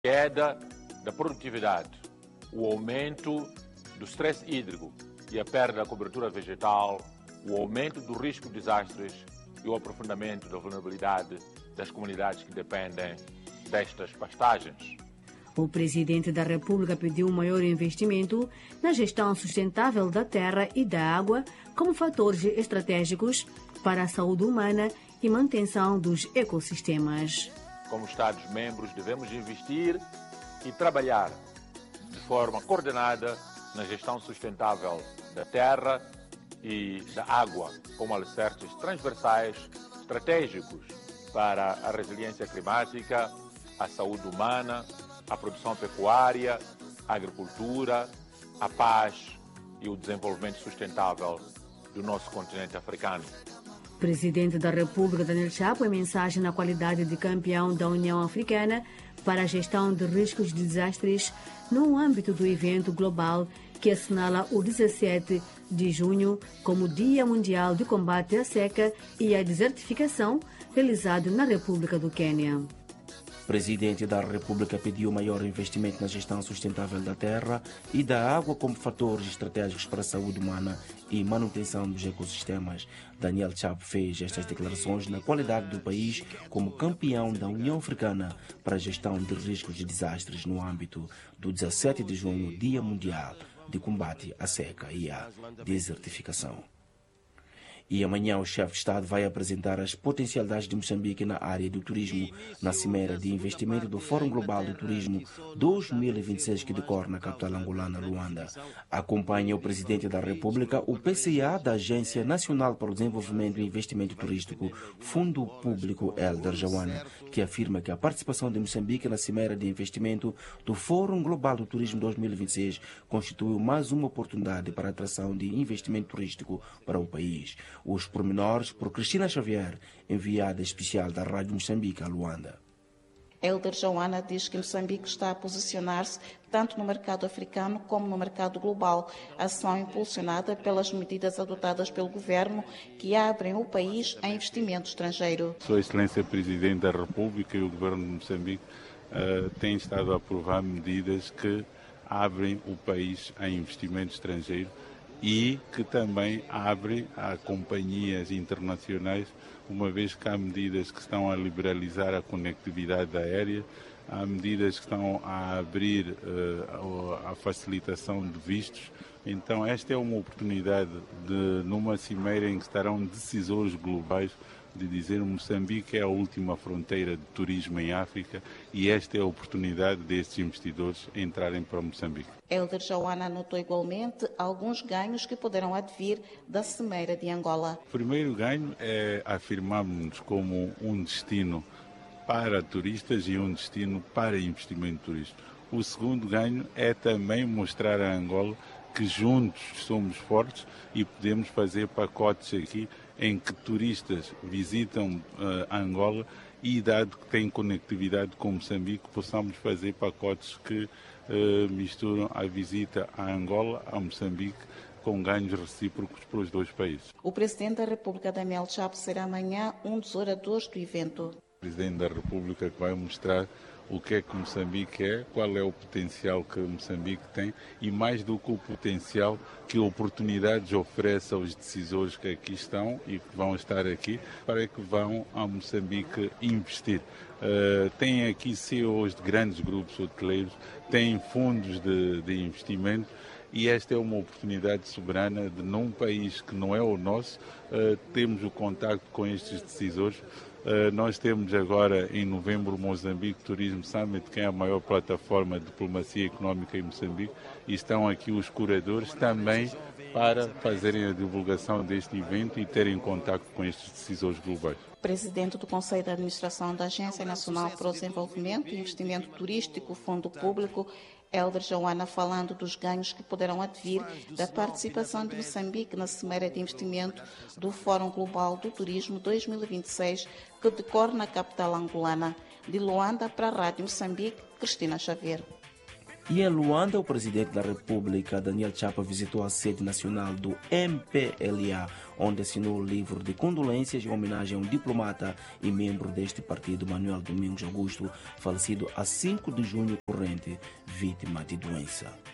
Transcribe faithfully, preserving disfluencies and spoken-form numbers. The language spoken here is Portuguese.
queda da produtividade, o aumento do stress hídrico e a perda da cobertura vegetal, o aumento do risco de desastres e o aprofundamento da vulnerabilidade das comunidades que dependem destas pastagens. O presidente da República pediu um maior investimento na gestão sustentável da terra e da água como fatores estratégicos para a saúde humana e manutenção dos ecossistemas. Como Estados-membros, devemos investir e trabalhar de forma coordenada na gestão sustentável da terra e da água, como alicerces transversais estratégicos para a resiliência climática, a saúde humana, a produção pecuária, a agricultura, a paz e o desenvolvimento sustentável do nosso continente africano. O presidente da República, Daniel Chapo, em mensagem na qualidade de campeão da União Africana para a gestão de riscos de desastres no âmbito do evento global que assinala o dezessete de junho como Dia Mundial de Combate à Seca e à Desertificação, realizado na República do Quênia. O presidente da República pediu maior investimento na gestão sustentável da terra e da água como fatores estratégicos para a saúde humana e manutenção dos ecossistemas. Daniel Chapo fez estas declarações na qualidade do país como campeão da União Africana para a gestão de riscos de desastres no âmbito do dezessete de junho, Dia Mundial de Combate à Seca e à Desertificação. E amanhã o chefe de Estado vai apresentar as potencialidades de Moçambique na área do turismo na Cimeira de Investimento do Fórum Global do Turismo dois mil e vinte e seis que decorre na capital angolana, Luanda. Acompanha o Presidente da República o P C A da Agência Nacional para o Desenvolvimento e Investimento Turístico, Fundo Público Elder Jawana, que afirma que a participação de Moçambique na Cimeira de Investimento do Fórum Global do Turismo dois mil e vinte e seis constitui mais uma oportunidade para a atração de investimento turístico para o país. Os pormenores por Cristina Xavier, enviada especial da Rádio Moçambique a Luanda. Elder Jawana diz que Moçambique está a posicionar-se tanto no mercado africano como no mercado global, ação impulsionada pelas medidas adotadas pelo governo que abrem o país a investimento estrangeiro. Sua Excelência Presidente da República e o governo de Moçambique uh, têm estado a aprovar medidas que abrem o país a investimento estrangeiro e que também abrem a companhias internacionais, uma vez que há medidas que estão a liberalizar a conectividade aérea, há medidas que estão a abrir uh, a facilitação de vistos. Então esta é uma oportunidade de, numa cimeira em que estarão decisores globais, de dizer que Moçambique é a última fronteira de turismo em África e esta é a oportunidade destes investidores entrarem para Moçambique. Elder Jawana anotou igualmente alguns ganhos que poderão advir da Cimeira de Angola. O primeiro ganho é afirmarmos-nos como um destino para turistas e um destino para investimento turístico. O segundo ganho é também mostrar a Angola que juntos somos fortes e podemos fazer pacotes aqui em que turistas visitam uh, Angola e, dado que tem conectividade com Moçambique, possamos fazer pacotes que uh, misturam a visita a Angola, a Moçambique, com ganhos recíprocos para os dois países. O Presidente da República, Daniel Chapo, será amanhã um dos oradores do evento. O Presidente da República que vai mostrar o que é que Moçambique é, qual é o potencial que Moçambique tem e, mais do que o potencial, que oportunidades oferece aos decisores que aqui estão e que vão estar aqui para que vão a Moçambique investir. Uh, tem aqui C E Os de grandes grupos hoteleiros, tem fundos de, de investimento e esta é uma oportunidade soberana de, num país que não é o nosso, uh, temos o contacto com estes decisores. Uh, nós temos agora, em novembro, o Moçambique Tourism Summit, que é a maior plataforma de diplomacia económica em Moçambique, e estão aqui os curadores também para fazerem a divulgação deste evento e terem contato com estes decisores globais. Presidente do Conselho de Administração da Agência Nacional para o Desenvolvimento e Investimento Turístico, Fundo Público, Elder Jawana, falando dos ganhos que poderão advir da participação de Moçambique na Cimeira de Investimento do Fórum Global do Turismo dois mil e vinte e seis, que decorre na capital angolana. De Luanda para a Rádio Moçambique, Cristina Xavier. E em Luanda, o presidente da República, Daniel Chapo, visitou a sede nacional do M P L A, onde assinou o livro de condolências em homenagem a um diplomata e membro deste partido, Manuel Domingos Augusto, falecido a cinco de junho corrente, vítima de doença.